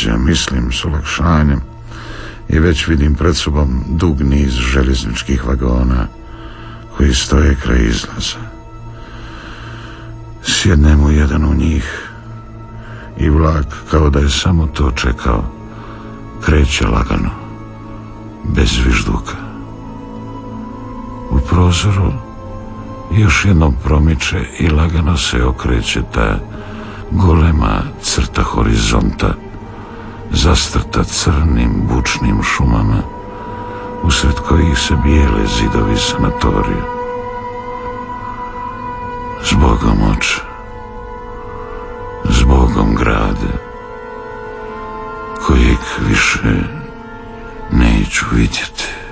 oslobađa, mislim s olakšanjem, i već vidim pred sobom dug niz željezničkih vagona koji stoje kraj izlaza. Sjednem u jedan u njih i vlak, kao da je samo to čekao, kreće lagano, bez zvižduka. U prozoru još jednom promiče i lagano se okreće ta golema crta horizonta, zastrta crnim bučnim šumama, usred kojih se bijele zidovi sanatorija. Zbogom oče, zbogom grada, kojeg više neću vidjeti.